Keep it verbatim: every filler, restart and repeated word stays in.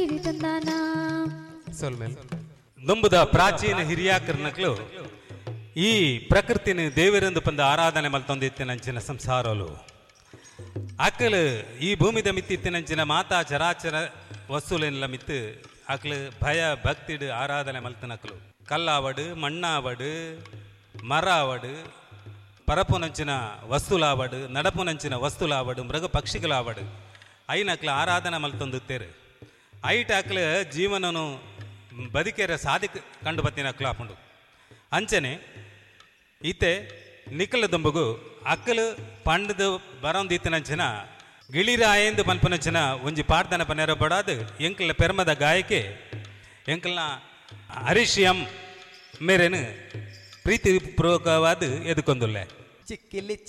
ಸೊಲ್ಮೇಲ್ ನಂಬುದ ಪ್ರಾಚೀನ ಹಿರಿಯಾಕರ್ನಕ್ಲು ಈ ಪ್ರಕೃತಿನ ದೇವರೆಂದು ಪಂದ ಆರಾಧನೆ ಮಲ್ತೊಂದಿತ್ತಿನಂಚಿನ ಸಂಸಾರಲು ಅಕ್ಕಲು ಈ ಭೂಮಿದ ಮಿತ್ತಿತ್ತಿನಂಚಿನ ಮಾತಾ ಚರಾಚರ ವಸ್ತುಲೆಲ್ಲ ಮಿತ್ತು ಅಕ್ಲು ಭಯ ಭಕ್ತಿಡು ಆರಾಧನೆ ಮಲ್ತನಕ್ಲು ಕಲ್ಲಾವಡು ಮಣ್ಣಾವಡು ಮರ ಆವಡು ಪರಪುನಂಚಿನ ವಸ್ತುಲಾವಡು ನಡಪುನಂಚಿನ ವಸ್ತುಲಾವಡು ಮೃಗ ಪಕ್ಷಿಗಳಾವಡು ಐನಕ್ಲು ಆರಾಧನೆ ಮಲ್ತೊಂದುತ್ತೇರು ಐಟ್ ಅಕ್ಲು ಜೀವನನು ಬದುಕೇರ ಸಾಧಿಕ ಕಂಡು ಬತ್ತಿನಕ್ಲು ಹಾಕೊಂಡು ಅಂಚನೆ ಈತೆ ನಿಖಲ ದುಂಬಗು ಅಕ್ಕಲು ಪಂಡದು ಬರೋಂದಿತ್ತಿನಂಚಿನ ಗಿಳಿರಾಯಂದು ಪನ್ಪನಂಚಿನ ಒಂಜಿ ಪಾಡ್ದನ ಪನ್ನೆರ ಬಡಾದು ಎಂಕಲ ಪೆರ್ಮದ ಗಾಯಕ್ಕೆ ಎಂಕಲ್ನ ಹರಿಶ್ಯಂ ಮೇರೆನು ಪ್ರೀತಿ ಪೂರ್ವಕವಾದ ಎದುಕೊಂದುಲ್ಲೆ ಚಿಕ್ಕಿಲಿ